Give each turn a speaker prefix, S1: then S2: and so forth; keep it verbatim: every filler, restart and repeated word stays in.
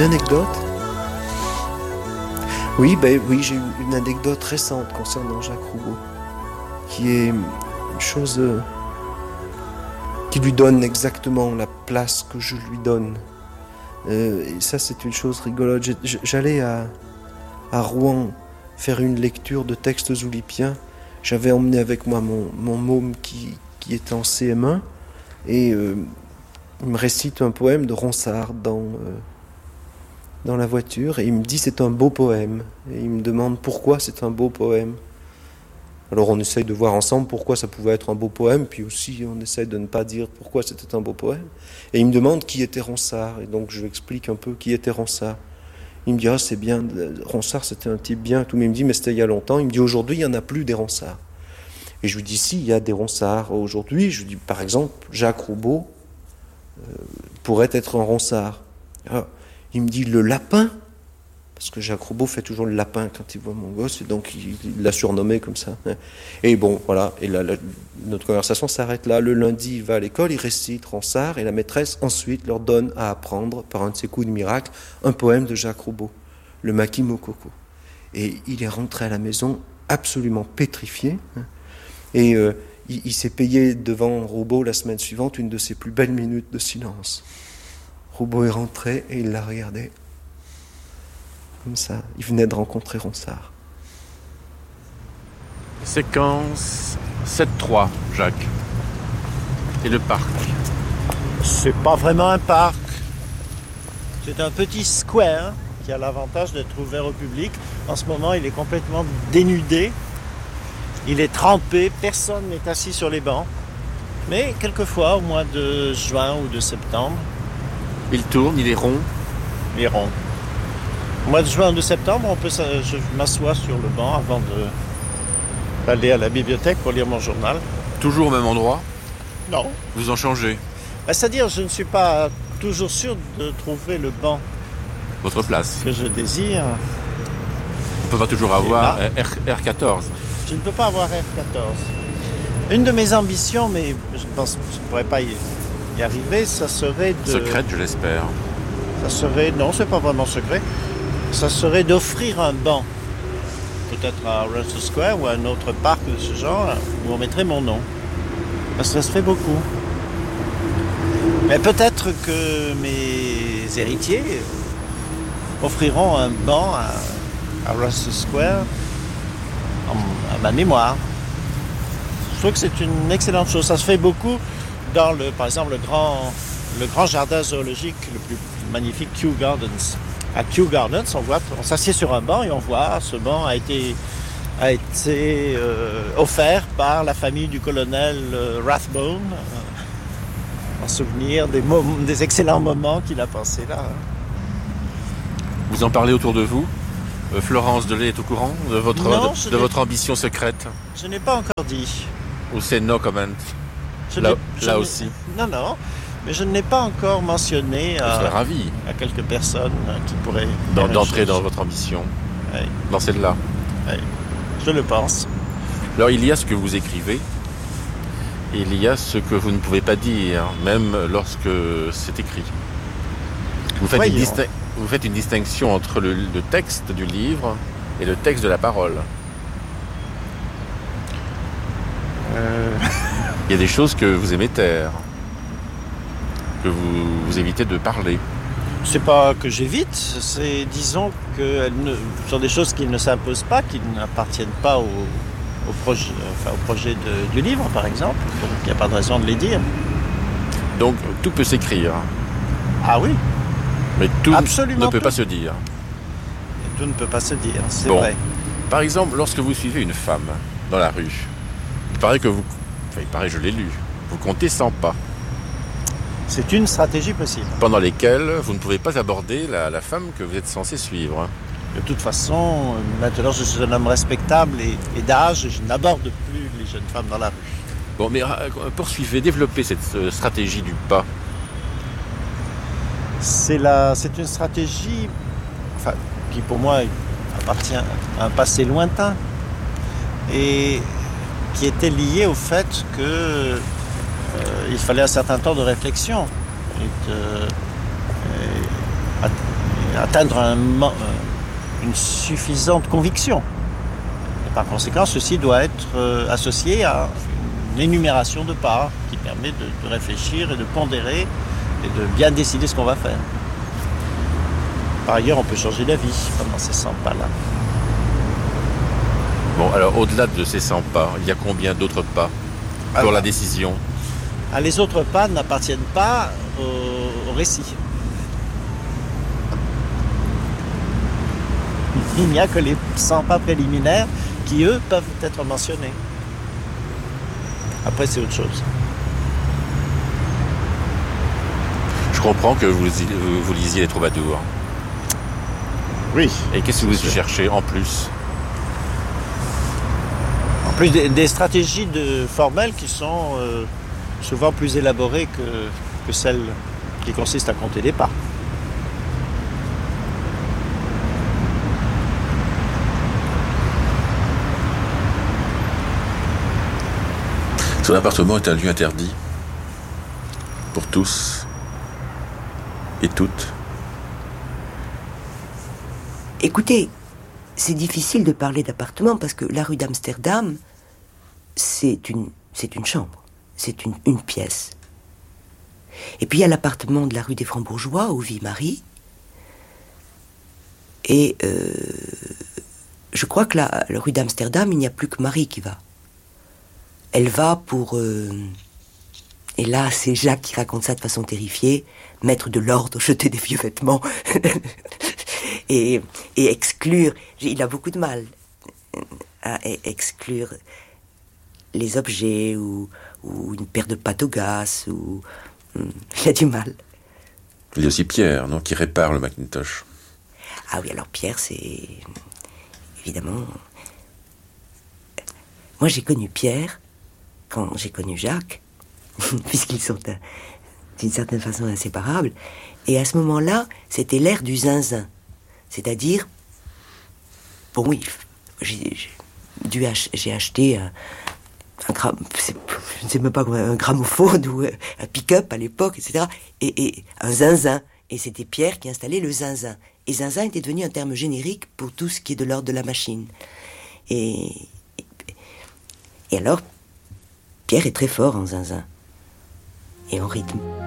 S1: anecdote ? Oui, ben, oui, j'ai une, une anecdote récente concernant Jacques Roubaud, qui est une chose euh, qui lui donne exactement la place que je lui donne. Euh, et ça, c'est une chose rigolote. J'ai, j'allais à, à Rouen faire une lecture de textes oulipiens. J'avais emmené avec moi mon, mon môme qui, qui était en C M un, et euh, il me récite un poème de Ronsard dans... Euh, dans la voiture, et il me dit c'est un beau poème, et il me demande pourquoi c'est un beau poème. Alors on essaye de voir ensemble pourquoi ça pouvait être un beau poème, puis aussi on essaye de ne pas dire pourquoi c'était un beau poème, et il me demande qui était Ronsard, et donc je lui explique un peu qui était Ronsard. Il me dit ah c'est bien, Ronsard c'était un type bien, tout, mais il me dit mais c'était il y a longtemps. Il me dit aujourd'hui il n'y en a plus des Ronsards, et je lui dis si, il y a des Ronsards aujourd'hui. Je lui dis par exemple Jacques Roubaud euh, pourrait être un Ronsard. Ah, il me dit le lapin, parce que Jacques Roubaud fait toujours le lapin quand il voit mon gosse, et donc il, il l'a surnommé comme ça. Et bon, voilà, et là, la, notre conversation s'arrête là. Le lundi, il va à l'école, il récite Ronsard, et la maîtresse ensuite leur donne à apprendre, par un de ses coups de miracle, un poème de Jacques Roubaud, le Maquis Mococo. Et il est rentré à la maison absolument pétrifié, et euh, il, il s'est payé devant Roubaud la semaine suivante une de ses plus belles minutes de silence. Roubaud est rentré et il l'a regardé comme ça. Il venait de rencontrer Ronsard.
S2: Séquence sept trois, Jacques. Et le parc.
S3: C'est pas vraiment un parc. C'est un petit square qui a l'avantage d'être ouvert au public. En ce moment, il est complètement dénudé. Il est trempé. Personne n'est assis sur les bancs. Mais quelquefois, au mois de juin ou de septembre,
S2: il tourne, il est rond.
S3: Il est rond. Au mois de juin ou de septembre, on peut, je m'assois sur le banc avant de, d'aller à la bibliothèque pour lire mon journal.
S2: Toujours au même endroit ?
S3: Non.
S2: Vous en changez ?
S3: Ben, c'est-à-dire, je ne suis pas toujours sûr de trouver le banc.
S2: Votre place ?
S3: Que je désire.
S2: On ne peut pas toujours avoir R quatorze.
S3: Je ne peux pas avoir R quatorze. Une de mes ambitions, mais je pense que je ne pourrais pas y... y arriver, ça serait de...
S2: Secrète, je l'espère.
S3: Ça serait... Non, c'est pas vraiment secret. Ça serait d'offrir un banc. Peut-être à Russell Square ou à un autre parc de ce genre, où on mettrait mon nom. Parce que ça se fait beaucoup. Mais peut-être que mes héritiers offriront un banc à, à Russell Square en, à ma mémoire. Je trouve que c'est une excellente chose. Ça se fait beaucoup dans, le, par exemple, le grand, le grand jardin zoologique le plus magnifique, Kew Gardens. À Kew Gardens, on, voit, on s'assied sur un banc et on voit ce banc a été, a été euh, offert par la famille du colonel euh, Rathbone, euh, en souvenir des, mom- des excellents moments qu'il a passés là.
S2: Vous en parlez autour de vous ? euh, Florence Delay est au courant de votre,
S3: non,
S2: de, de votre ambition secrète ?
S3: Je n'ai pas encore dit.
S2: Ou c'est no comment ?
S3: Je
S2: là,
S3: je
S2: là aussi.
S3: Non, non. Mais je ne l'ai pas encore mentionné à,
S2: ravi.
S3: à quelques personnes qui pourraient...
S2: Dans, d'entrer dans votre ambition.
S3: Oui.
S2: Dans celle-là.
S3: Oui. Je le pense.
S2: Alors il y a ce que vous écrivez. Et il y a ce que vous ne pouvez pas dire, même lorsque c'est écrit. Vous faites, une, distin- vous faites une distinction entre le, le texte du livre et le texte de la parole.
S3: Euh...
S2: Il y a des choses que vous aimez taire, que vous, vous évitez de parler.
S3: C'est pas que j'évite, c'est disons que ce sont des choses qui ne s'imposent pas, qui n'appartiennent pas au, au projet, enfin, au projet de, du livre, par exemple. Donc il n'y a pas de raison de les dire.
S2: Donc tout peut s'écrire.
S3: Ah oui.
S2: Mais tout
S3: Absolument
S2: ne peut
S3: tout.
S2: pas se dire.
S3: Et tout ne peut pas se dire, c'est
S2: bon.
S3: vrai.
S2: Par exemple, lorsque vous suivez une femme dans la rue, il paraît que vous... Enfin, il paraît, je l'ai lu. Vous comptez cent pas.
S3: C'est une stratégie possible.
S2: Pendant lesquels vous ne pouvez pas aborder la, la femme que vous êtes censé suivre.
S3: De toute façon, maintenant je suis un homme respectable et, et d'âge, je n'aborde plus les jeunes femmes dans la rue.
S2: Bon, mais euh, poursuivez, développez cette euh, stratégie du pas.
S3: C'est, la, c'est une stratégie enfin, qui pour moi appartient à un passé lointain et qui était liée au fait que euh, il fallait un certain temps de réflexion et, de, et, atteindre un, une suffisante conviction. Et par conséquent, ceci doit être euh, associé à une énumération de pas qui permet de, de réfléchir et de pondérer et de bien décider ce qu'on va faire. Par ailleurs, on peut changer d'avis pendant ces cent pas-là.
S2: Bon, alors au-delà de ces cent pas, il y a combien d'autres pas pour alors, la décision?
S3: Ah, les autres pas n'appartiennent pas au, au récit. Il n'y a que les cent pas préliminaires qui, eux, peuvent être mentionnés. Après, c'est autre chose.
S2: Je comprends que vous, vous lisiez les troubadours.
S3: Oui.
S2: Et qu'est-ce que vous y cherchez en plus?
S3: En plus des, des stratégies de, formelles qui sont euh, souvent plus élaborées que, que celles qui consistent à compter des pas.
S2: Son appartement est un lieu interdit pour tous et toutes.
S4: Écoutez, c'est difficile de parler d'appartement parce que la rue d'Amsterdam, c'est une, c'est une chambre, c'est une, une pièce. Et puis il y a l'appartement de la rue des Francs-Bourgeois où vit Marie. Et euh, je crois que la, la rue d'Amsterdam, il n'y a plus que Marie qui va. Elle va pour... Euh, et là, c'est Jacques qui raconte ça de façon terrifiée, mettre de l'ordre, jeter des vieux vêtements, et, et exclure... Il a beaucoup de mal à exclure les objets, ou, ou une paire de pâtes au gaz, ou... Il a du mal.
S2: Il y a aussi Pierre, non, qui répare le Macintosh.
S4: Ah oui, alors Pierre, c'est... Évidemment... Moi, j'ai connu Pierre quand j'ai connu Jacques, puisqu'ils sont euh, d'une certaine façon inséparables. Et à ce moment-là, c'était l'ère du zinzin. C'est-à-dire... Bon, oui, j'ai, j'ai, dû ach- j'ai acheté un, un gram, je ne sais même pas quoi, un gramophone ou un pick-up à l'époque, et cetera. Et, et un zinzin. Et c'était Pierre qui installait le zinzin. Et zinzin était devenu un terme générique pour tout ce qui est de l'ordre de la machine. Et, et, et alors, Pierre est très fort en zinzin et en rythme.